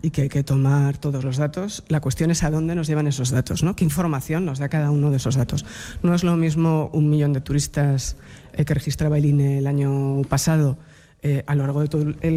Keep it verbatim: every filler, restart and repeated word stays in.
y que hay que tomar todos los datos. La cuestión es a dónde nos llevan esos datos, ¿no? ¿Qué información nos da cada uno de esos datos? No es lo mismo un millón de turistas eh, que registraba el I N E el año pasado eh, a lo largo de todo el